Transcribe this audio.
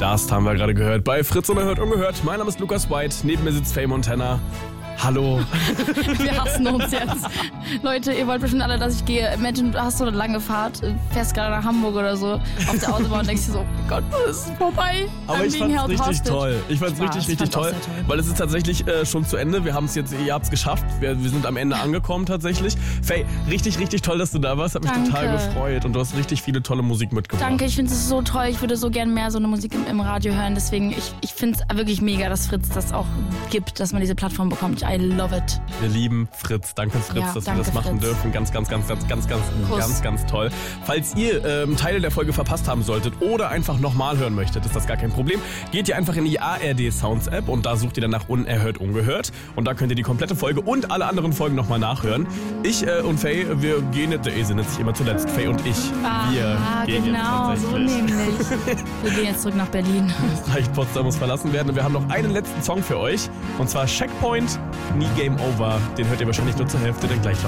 Das haben wir gerade gehört bei Fritz Unerhört Ungehört. Mein Name ist Lukas White, neben mir sitzt Faye Montana. Hallo. Wir hassen uns jetzt. Leute, ihr wollt bestimmt alle, dass ich gehe. Imagine, du hast so eine lange Fahrt, fährst gerade nach Hamburg oder so auf der Autobahn und denkst dir so, oh mein Gott, es ist vorbei. Aber ich fand's richtig toll. Ich fand's richtig toll, weil es ist tatsächlich schon zu Ende. Wir haben es jetzt, ihr habt's geschafft. Wir sind am Ende angekommen tatsächlich. Faye, richtig toll, dass du da warst. Hat mich total gefreut und du hast richtig viele tolle Musik mitgebracht. Danke, ich finde es so toll. Ich würde so gern mehr so eine Musik im Radio hören. Deswegen, ich finde es wirklich mega, dass Fritz das auch gibt, dass man diese Plattform bekommt. I love it. Wir lieben Fritz. Danke Fritz, Ja, dass danke, wir das machen Fritz. dürfen. Ganz toll. Falls ihr Teile der Folge verpasst haben solltet oder einfach nochmal hören möchtet, ist das gar kein Problem. Geht ihr einfach in die ARD Sounds App und da sucht ihr dann nach Unerhört Ungehört und da könnt ihr die komplette Folge und alle anderen Folgen nochmal nachhören. Ich und Faye, wir gehen jetzt, der Esel nennt sich immer zuletzt, Faye und ich, wir gehen genau, jetzt so tatsächlich. nämlich. Wir gehen jetzt zurück nach Berlin. Das Reich Potsdam muss verlassen werden und wir haben noch einen letzten Song für euch und zwar Checkpoint, Nie Game Over. Den hört ihr wahrscheinlich nur zur Hälfte, denn gleich